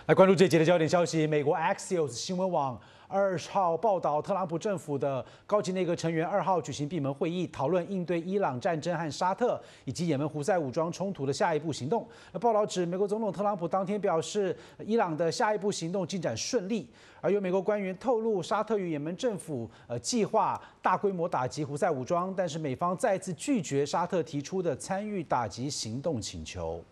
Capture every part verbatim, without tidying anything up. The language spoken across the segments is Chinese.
来关注这节的焦点消息，美国 Axios 新闻网二号报道，特朗普政府的高级内阁成员二号举行闭门会议，讨论应对伊朗战争和沙特以及也门胡塞武装冲突的下一步行动。报道指，美国总统特朗普当天表示，伊朗的下一步行动进展顺利，而有美国官员透露，沙特与也门政府呃计划大规模打击胡塞武装，但是美方再次拒绝沙特提出的参与打击行动请求。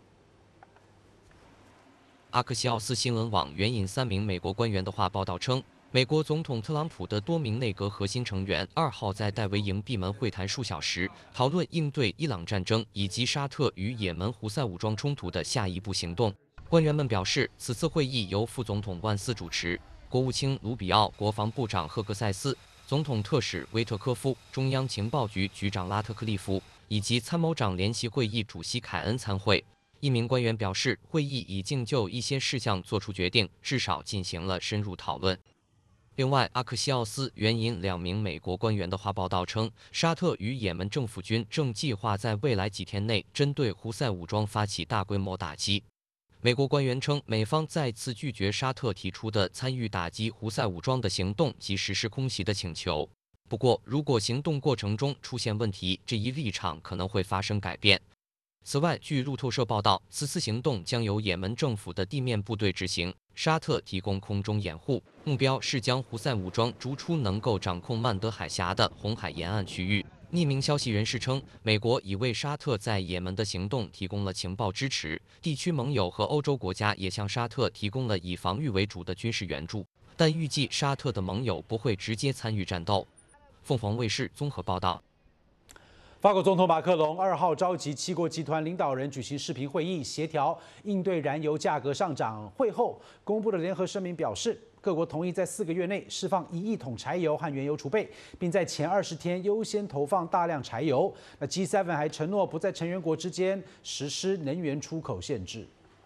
阿克西奥斯新闻网援引三名美国官员的话报道称，美国总统特朗普的多名内阁核心成员二号在戴维营闭门会谈数小时，讨论应对伊朗战争以及沙特与也门胡塞武装冲突的下一步行动。官员们表示，此次会议由副总统万斯主持，国务卿卢比奥、国防部长赫格塞斯、总统特使威特科夫、中央情报局局长拉特克利夫以及参谋长联席会议主席凯恩参会。 一名官员表示，会议已经就一些事项做出决定，至少进行了深入讨论。另外，阿克西奥斯援引两名美国官员的话报道称，沙特与也门政府军正计划在未来几天内针对胡塞武装发起大规模打击。美国官员称，美方再次拒绝沙特提出的参与打击胡塞武装的行动及实施空袭的请求。不过，如果行动过程中出现问题，这一立场可能会发生改变。 此外，据路透社报道，此次行动将由也门政府的地面部队执行，沙特提供空中掩护，目标是将胡塞武装逐出能够掌控曼德海峡的红海沿岸区域。匿名消息人士称，美国已为沙特在也门的行动提供了情报支持，地区盟友和欧洲国家也向沙特提供了以防御为主的军事援助，但预计沙特的盟友不会直接参与战斗。凤凰卫视综合报道。 法国总统马克龙二号召集七国集团领导人举行视频会议，协调应对燃油价格上涨。会后公布的联合声明表示，各国同意在四个月内释放一亿桶柴油和原油储备，并在前二十天优先投放大量柴油。那 G 七 还承诺不在成员国之间实施能源出口限制。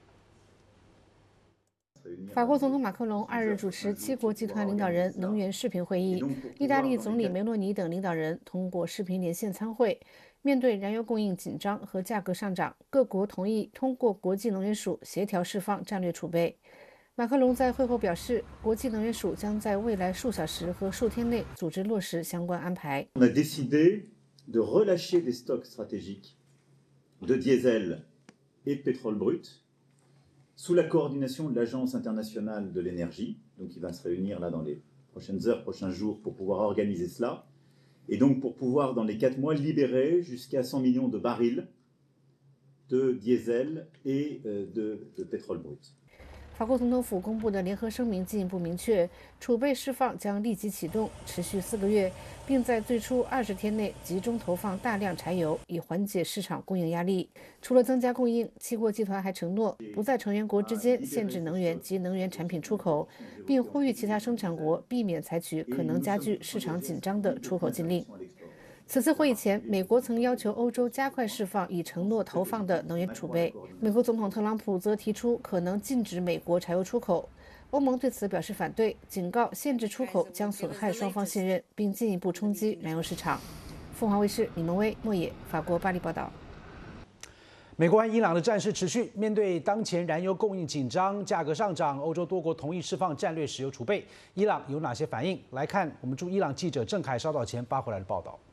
法国总统马克龙二日主持七国集团领导人能源视频会议，意大利总理梅洛尼等领导人通过视频连线参会。面对燃油供应紧张和价格上涨，各国同意通过国际能源署协调释放战略储备。马克龙在会后表示，国际能源署将在未来数小时和数天内组织落实相关安排。 On a décidé de relâcher des stocks stratégiques de diesel et de pétrole brut. Sous la coordination de l'Agence internationale de l'énergie, donc il va se réunir là dans les prochaines heures, prochains jours pour pouvoir organiser cela, et donc pour pouvoir dans les quatre mois libérer jusqu'à cent millions de barils de diesel et de, de pétrole brut. 法国总统府公布的联合声明进一步明确，储备释放将立即启动，持续四个月，并在最初二十天内集中投放大量柴油，以缓解市场供应压力。除了增加供应，七国集团还承诺不在成员国之间限制能源及能源产品出口，并呼吁其他生产国避免采取可能加剧市场紧张的出口禁令。 此次会议前，美国曾要求欧洲加快释放已承诺投放的能源储备。美国总统特朗普则提出可能禁止美国柴油出口。欧盟对此表示反对，警告限制出口将损害双方信任，并进一步冲击燃油市场。凤凰卫视李梦薇、莫野，法国巴黎报道。 美国和伊朗的战事持续，面对当前燃油供应紧张、价格上涨，欧洲多国同意释放战略石油储备。伊朗有哪些反应？来看我们驻伊朗记者郑凯稍早前发回来的报道。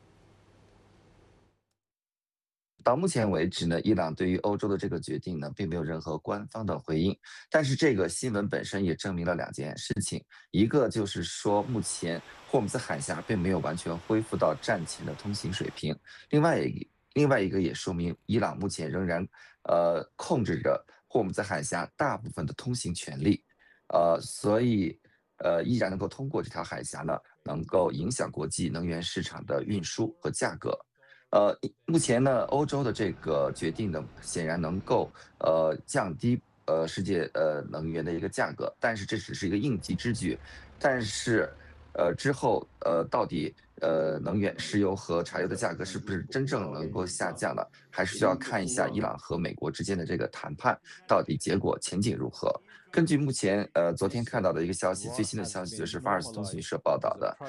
到目前为止呢，伊朗对于欧洲的这个决定呢，并没有任何官方的回应。但是这个新闻本身也证明了两件事情，一个就是说，目前霍姆兹海峡并没有完全恢复到战前的通行水平；另外一另外一个也说明，伊朗目前仍然呃控制着霍姆兹海峡大部分的通行权利，呃，所以呃依然能够通过这条海峡呢，能够影响国际能源市场的运输和价格。 呃，目前呢，欧洲的这个决定呢，显然能够呃降低呃世界呃能源的一个价格，但是这只是一个应急之举，但是呃之后呃到底呃能源石油和柴油的价格是不是真正能够下降了，还是需要看一下伊朗和美国之间的这个谈判到底结果前景如何。根据目前呃昨天看到的一个消息，最新的消息就是法尔斯通讯社报道的。